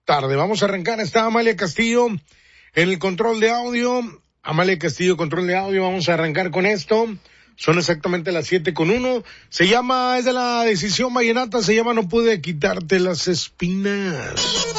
tarde. Vamos a arrancar. Está Amalia Castillo en el control de audio. Amalia Castillo, control de audio. Vamos a arrancar con esto. Son exactamente las 7:01. Es de la Decisión Vallenata, se llama No pude quitarte las espinas.